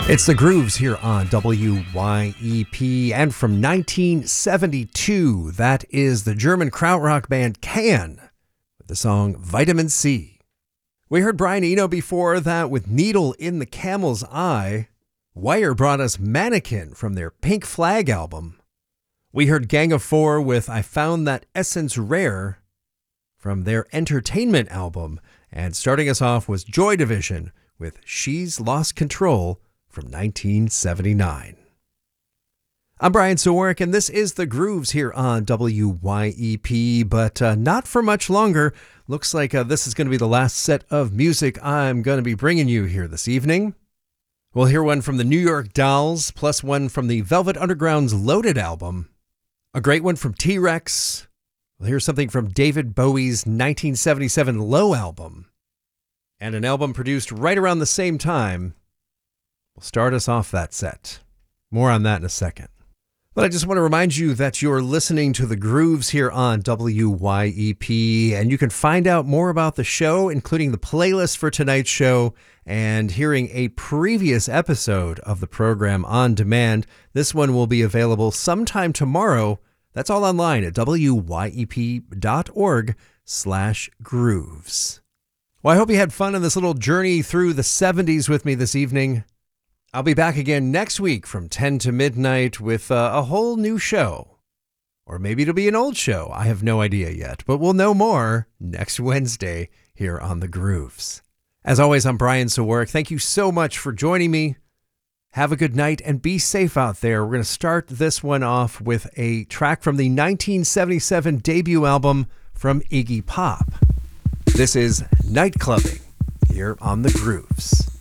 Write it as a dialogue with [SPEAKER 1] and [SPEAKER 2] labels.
[SPEAKER 1] It's the Grooves here on WYEP, and from 1972, that is the German krautrock band Can with the song Vitamin C. We heard Brian Eno before that with Needle in the Camel's Eye. Wire brought us Mannequin from their Pink Flag album. We heard Gang of Four with I Found That Essence Rare from their Entertainment album, and starting us off was Joy Division with She's Lost Control from 1979. I'm Brian Sawarek, and this is The Grooves here on WYEP, but not for much longer. Looks like this is going to be the last set of music I'm going to be bringing you here this evening. We'll hear one from the New York Dolls, plus one from the Velvet Underground's Loaded album, a great one from T-Rex. We'll hear something from David Bowie's 1977 Low album, and an album produced right around the same time will start us off that set. More on that in a second. But I just want to remind you that you're listening to The Grooves here on WYEP, and you can find out more about the show, including the playlist for tonight's show and hearing a previous episode of the program on demand. This one will be available sometime tomorrow. That's all online at wyep.org/grooves. Well, I hope you had fun in this little journey through the 70s with me this evening. I'll be back again next week from 10 to midnight with a whole new show. Or maybe it'll be an old show. I have no idea yet, but we'll know more next Wednesday here on The Grooves. As always, I'm Brian Sawarek. Thank you so much for joining me. Have a good night and be safe out there. We're going to start this one off with a track from the 1977 debut album from Iggy Pop. This is Night Clubbing here on The Grooves.